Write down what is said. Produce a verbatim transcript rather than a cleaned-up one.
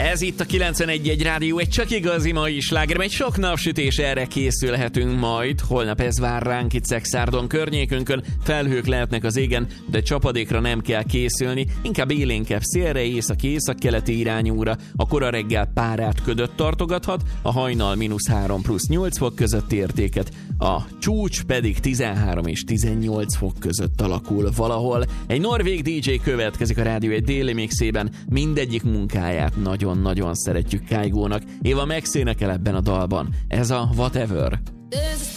Ez itt a kilencvenegy egy rádió, egy csak igazi mai sláger, egy sok napsütés, erre készülhetünk majd. Holnap ez vár ránk itt Szexárdon környékünkön, felhők lehetnek az égen, de csapadékra nem kell készülni, inkább élénkebb szélre, észak-észak-keleti irányúra. A kora reggel párát ködött tartogathat, a hajnal mínusz három plusz nyolc fok közötti értéket, a csúcs pedig tizenhárom és tizennyolc fok között alakul valahol. Egy norvég dé dzsé következik a rádió egy déli mixében, mindegyik munkáját nagyon-nagyon szeretjük Kygo-nak. Éva megszénekel ebben a dalban. Ez a Whatever.